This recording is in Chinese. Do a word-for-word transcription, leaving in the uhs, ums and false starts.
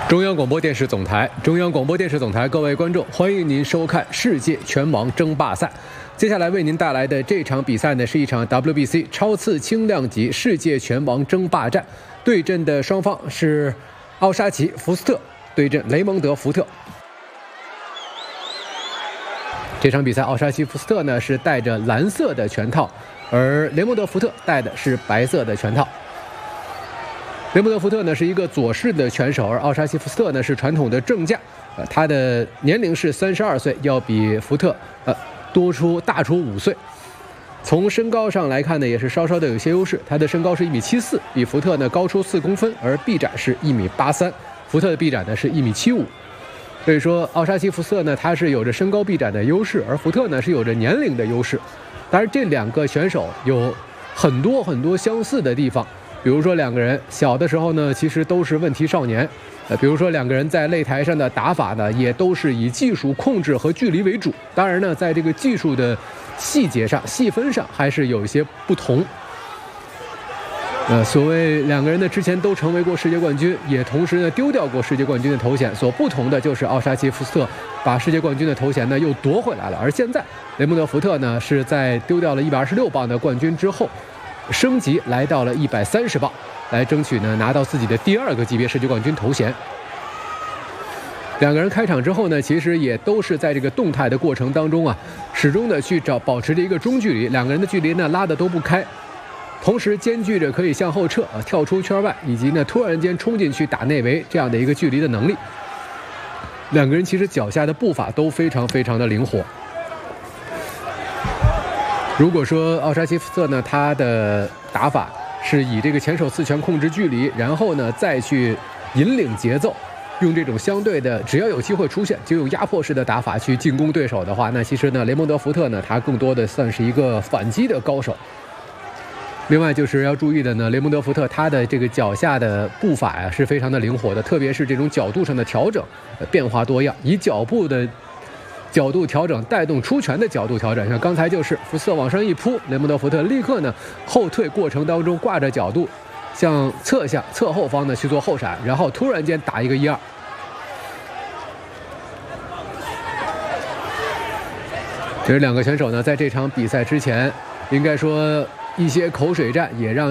中央广播电视总台，中央广播电视总台，各位观众，欢迎您收看世界拳王争霸赛。接下来为您带来的这场比赛呢，是一场 W B C 超次轻量级世界拳王争霸战，对阵的双方是奥沙奇·福斯特对阵雷蒙德·福特。这场比赛，奥沙奇·福斯特呢是戴着蓝色的拳套，而雷蒙德·福特戴的是白色的拳套。雷蒙德·福特呢是一个左式的拳手，而奥沙奇·福斯特呢是传统的正架，呃，他的年龄是三十二岁，要比福特呃多出大出五岁。从身高上来看呢，也是稍稍的有些优势。他的身高是一米七四，比福特呢高出四公分，而臂展是一米八三，福特的臂展呢是一米七五。所以说，奥沙奇·福斯特呢他是有着身高臂展的优势，而福特呢是有着年龄的优势。当然，这两个选手有很多很多相似的地方。比如说两个人小的时候呢，其实都是问题少年。呃，比如说两个人在擂台上的打法呢，也都是以技术控制和距离为主。当然呢，在这个技术的细节上、细分上，还是有一些不同。呃，所谓两个人呢之前都成为过世界冠军，也同时呢丢掉过世界冠军的头衔。所不同的就是奥沙奇·福斯特把世界冠军的头衔呢又夺回来了，而现在雷蒙德·福特呢是在丢掉了一百二十六磅的冠军之后，升级来到了一百三十磅，来争取呢拿到自己的第二个级别世界冠军头衔。两个人开场之后呢，其实也都是在这个动态的过程当中啊，始终的去找保持着一个中距离，两个人的距离呢拉得都不开，同时兼具着可以向后撤啊、跳出圈外，以及呢突然间冲进去打内围这样的一个距离的能力。两个人其实脚下的步伐都非常非常的灵活。如果说奥沙奇·福斯特呢，他的打法是以这个前手刺拳控制距离，然后呢再去引领节奏，用这种相对的只要有机会出现就用压迫式的打法去进攻对手的话，那其实呢雷蒙德·福特呢他更多的算是一个反击的高手。另外就是要注意的呢，雷蒙德·福特他的这个脚下的步伐呀是非常的灵活的，特别是这种角度上的调整，呃、变化多样，以脚步的角度调整带动出拳的角度调整。像刚才就是福斯特往上一扑，雷蒙德·福特立刻呢后退过程当中挂着角度向侧向侧后方呢去做后闪，然后突然间打一个一二。其实两个选手呢在这场比赛之前应该说一些口水战，也让